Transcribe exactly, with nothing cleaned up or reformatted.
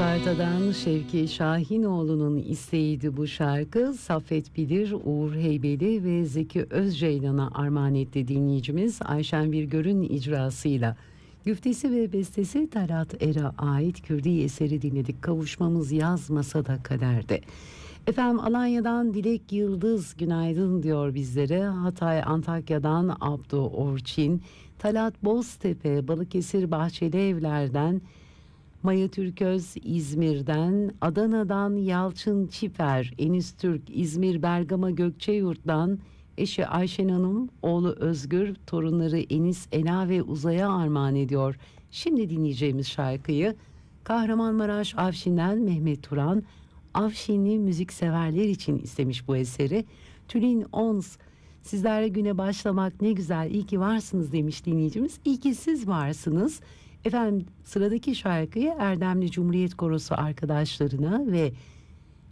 Isparta'dan Şevki Şahinoğlu'nun isteğiydi bu şarkı. Saffet Bilir, Uğur Heybeli ve Zeki Özceylan'a armağan etti dinleyicimiz Ayşen Birgör'ün icrasıyla. Güftesi ve bestesi Talat Er'a ait Kürdi eseri dinledik. Kavuşmamız yazmasa da kaderde. Efendim Alanya'dan Dilek Yıldız günaydın diyor bizlere. Hatay Antakya'dan Abdu Orçin, Talat Boztepe, Balıkesir Bahçeli Evler'den Maya Türköz İzmir'den, Adana'dan Yalçın Çifer, Enis Türk İzmir Bergama Gökçeyurt'tan, eşi Ayşen Hanım, oğlu Özgür, torunları Enis, Ela ve Uzay'a armağan ediyor. Şimdi dinleyeceğimiz şarkıyı Kahramanmaraş Afşin'den Mehmet Turan, Afşinli müzikseverler için istemiş bu eseri. Tülin Ons, sizlerle güne başlamak ne güzel, iyi ki varsınız demiş dinleyicimiz. İyi ki siz varsınız. Efendim sıradaki şarkıyı Erdemli Cumhuriyet Korosu arkadaşlarına ve